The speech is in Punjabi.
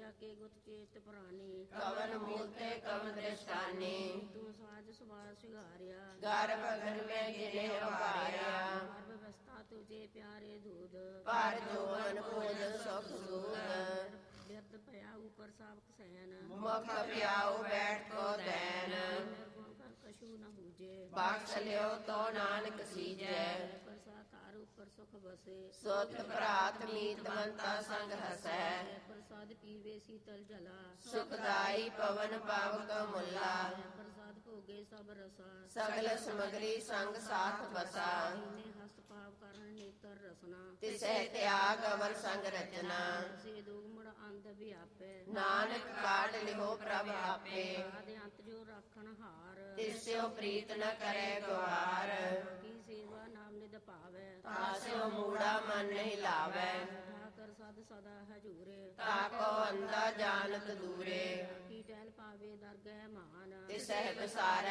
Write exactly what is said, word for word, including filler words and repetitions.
ਕੇ ਗੁਤ ਚੇਤ ਪੁਰਾਣੀ ਕਵਨ ਮੂਲਤੇ ਕਵਨ ਦ੍ਰਿਸ਼ਟਾਨੀ ਤੂੰ ਸਾਜ ਸਵਾਰ ਸ਼ਿੰਗਾਰਿਆ ਗਰਭ ਗਰਮੇ ਗਿਰੇ ਉਭਾਰਿਆ ਗਰਭ ਅਵਸਥਾ ਤੁਝੇ ਪਿਆਰੇ ਦੂਧ ਪਰ ਜੋਵਨ ਭੋਜ ਸੁਖ ਸੂਦ ਬਿਰਧ ਭਇਆ ਉਪਰ ਸਾਵਕ ਸੈਨ ਮੁਖ ਪਿਆਉ ਬੈਠ ਕੋ ਦੈਨ ਨਿਰਗੁਣ ਕਰ ਕਛੂ ਨ ਬੂਝੇ ਬਖਸ਼ ਲਿਓ ਤੋ ਨਾਨਕ ਸੀਜੈ ਪ੍ਰਸਾਦ ਧਾਰ ਉਪਰ ਸੁਖ ਬਸੇ ਸੁਤ ਭਰਾਤ ਮੀਤਵੰਤਾ ਸੰਗ ਹਸੈ ਪ੍ਰਸਾਦ ਪੀਵੇ ਸੀਤਲ ਜਲਾ ਸੁਖਦਾਈ ਪਵਨ ਪਾਵਕ ਮੁੱਲਾ ਪ੍ਰਸਾਦ ਭੋਗੇ ਸਭ ਰਸਾ ਸਗਲ ਸਮਗਰੀ ਸੰਗ ਸਾਥ ਬਸਾ ਨੇ ਹਸਤ ਪਾਵ ਕਰਨ ਨੇਤਰ ਰਸਨਾ ਤਿਸੈ ਤਿਆਗ ਅਵਰ ਸੰਗ ਰਚਨਾ ਸੇ ਦੋਗ ਮੁੜ ਅੰਧ ਵਿਆਪੈ ਨਾਨਕ ਕਾਢ ਲਿਓ ਪ੍ਰਭ ਆਪੇ ਆਦਿ ਅੰਤ ਜੋ ਰਾਖਣ ਹਾਰ ਤਿਸਿਓ ਪ੍ਰੀਤ ਨ ਕਰੈ ਗਵਾਰ ਕੀ ਸੇਵਾ ਨਾਮ ਨਿਦ ਭਾਵੈ ਤਾਸਿਓ ਮੂੜਾ ਮਨ ਨਹੀਂ ਲਾਵੈ ਠਾਕਰ ਸਦ ਸਦਾ ਹਜੂਰੇ ਤਾਕੋ ਅੰਦਾ ਜਾਣਤ ਦੂਰੇ ਕੀ ਟਹਿਲ ਪਾਵੇ ਦਰਗਹਿ ਮਾਨ ਤਿਸਹਿ ਵਿਸਾਰੈ